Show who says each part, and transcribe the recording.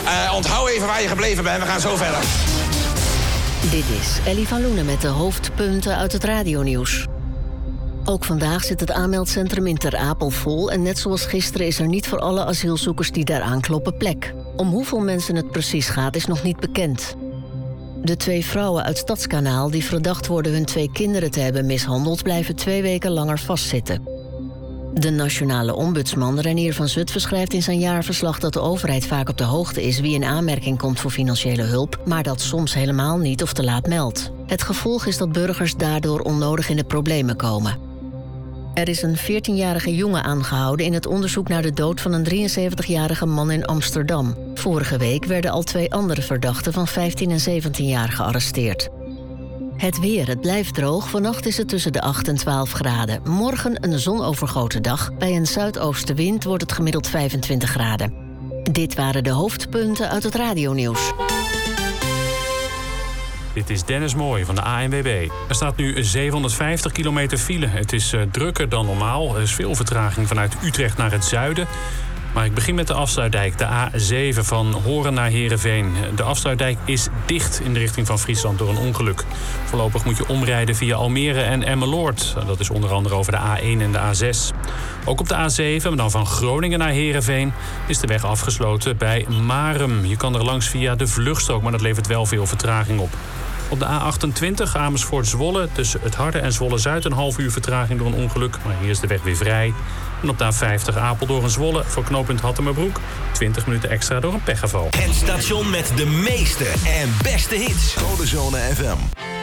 Speaker 1: Onthoud even waar je gebleven bent, we gaan zo verder.
Speaker 2: Dit is Ellie van Loenen met de hoofdpunten uit het radionieuws. Ook vandaag zit het aanmeldcentrum in Ter Apel vol en net zoals gisteren is er niet voor alle asielzoekers die daar aankloppen plek. Om hoeveel mensen het precies gaat is nog niet bekend. De 2 vrouwen uit Stadskanaal die verdacht worden hun 2 kinderen te hebben mishandeld blijven 2 weken langer vastzitten. De nationale ombudsman Reinier van Zutphen schrijft in zijn jaarverslag dat de overheid vaak op de hoogte is wie in aanmerking komt voor financiële hulp, maar dat soms helemaal niet of te laat meldt. Het gevolg is dat burgers daardoor onnodig in de problemen komen. Er is een 14-jarige jongen aangehouden in het onderzoek naar de dood van een 73-jarige man in Amsterdam. Vorige week werden al 2 andere verdachten van 15 en 17 jaar gearresteerd. Het weer, het blijft droog. Vannacht is het tussen de 8 en 12 graden. Morgen een zonovergoten dag. Bij een zuidoostenwind wordt het gemiddeld 25 graden. Dit waren de hoofdpunten uit het radionieuws.
Speaker 3: Dit is Dennis Mooij van de ANWB. Er staat nu 750 kilometer file. Het is drukker dan normaal. Er is veel vertraging vanuit Utrecht naar het zuiden. Maar ik begin met de afsluitdijk, de A7 van Horen naar Heerenveen. De afsluitdijk is dicht in de richting van Friesland door een ongeluk. Voorlopig moet je omrijden via Almere en Emmeloord. Dat is onder andere over de A1 en de A6. Ook op de A7, maar dan van Groningen naar Heerenveen, is de weg afgesloten bij Marum. Je kan er langs via de vluchtstrook, maar dat levert wel veel vertraging op. Op de A28 Amersfoort-Zwolle tussen het Harde en Zwolle-Zuid een half uur vertraging door een ongeluk. Maar hier is de weg weer vrij. En op de A50 Apeldoorn-Zwolle voor knooppunt Hattemerbroek 20 minuten extra door een pechgeval.
Speaker 4: Het station met de meeste en beste hits. Codezone FM.